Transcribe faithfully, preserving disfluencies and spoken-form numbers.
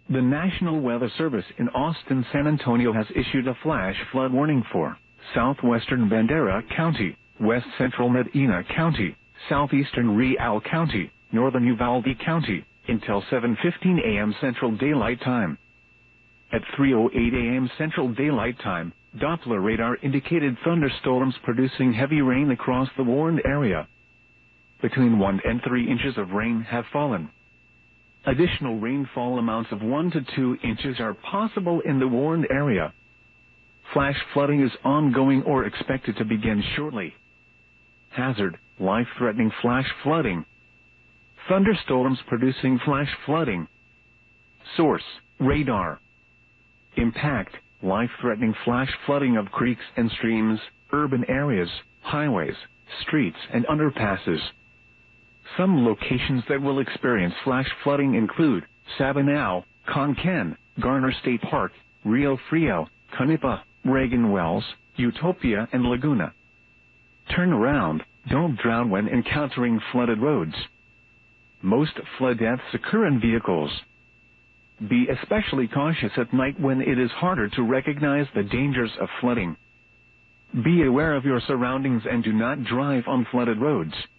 The National Weather Service in Austin, San Antonio has issued a flash flood warning for southwestern Bandera County, west central Medina County, southeastern Real County, northern Uvalde County, until seven fifteen a m Central Daylight Time. At three oh eight a m Central Daylight Time, Doppler radar indicated thunderstorms producing heavy rain across the warned area. Between one and three inches of rain have fallen. Additional rainfall amounts of one to two inches are possible in the warned area. Flash flooding is ongoing or expected to begin shortly. Hazard: life-threatening flash flooding. Thunderstorms producing flash flooding. Source: radar. Impact: life-threatening flash flooding of creeks and streams, urban areas, highways, streets and underpasses. Some locations that will experience flash flooding include Sabinal, Concan, Garner State Park, Rio Frio, Canipa, Reagan Wells, Utopia and Laguna. Turn around, don't drown when encountering flooded roads. Most flood deaths occur in vehicles. Be especially cautious at night when it is harder to recognize the dangers of flooding. Be aware of your surroundings and do not drive on flooded roads.